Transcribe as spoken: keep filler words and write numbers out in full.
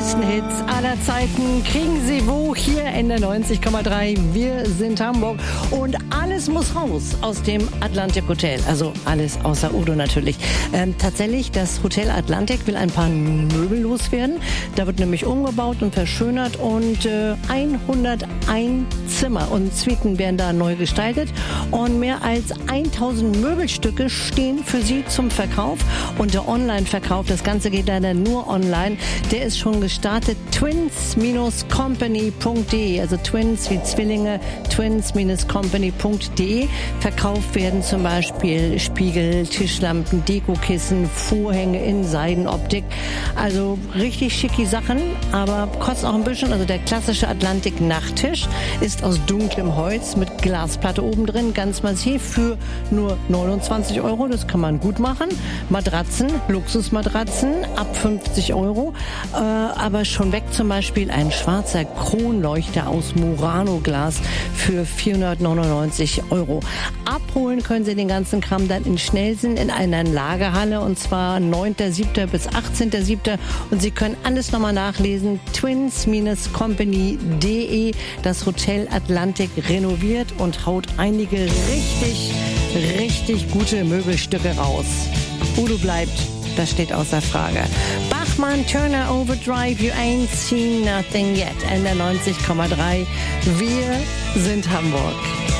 größten Hits aller Zeiten kriegen Sie wo? Hier in der neunzig Komma drei. Wir sind Hamburg und alles muss raus aus dem Atlantic Hotel. Also alles außer Udo natürlich. Ähm, tatsächlich, das Hotel Atlantic will ein paar Möbel loswerden. Da wird nämlich umgebaut und verschönert und äh, hunderteins Zimmer und Suiten werden da neu gestaltet und mehr als tausend Möbelstücke stehen für Sie zum Verkauf und der Online-Verkauf, das Ganze geht leider nur online, der ist schon gestartet. twins company punkt de, also Twins wie Zwillinge, twins company punkt de. Verkauft werden zum Beispiel Spiegel, Tischlampen, Dekokissen, Vorhänge in Seidenoptik. Also richtig schicki Sachen, aber kostet auch ein bisschen. Also der klassische Atlantik-Nachttisch ist aus dunklem Holz mit Glasplatte oben drin, ganz massiv für nur neunundzwanzig Euro. Das kann man gut machen. Matratzen, Luxusmatratzen ab fünfzig Euro. Äh, aber schon weg zum Beispiel ein schwarzer Kronleuchter aus Murano-Glas für vierhundertneunundneunzig Euro. Abholen können Sie den ganzen Kram dann in Schnellsinn in einer Lagerhalle und zwar neunter siebter bis achtzehnter siebter und Sie können alles nochmal nachlesen. twins company punkt de. Das Hotel Atlantic renoviert und haut einige richtig, richtig gute Möbelstücke raus. Udo bleibt, das steht außer Frage. Bachmann, Turner Overdrive, You Ain't Seen Nothing Yet in der neunzig Komma drei. Wir sind Hamburg.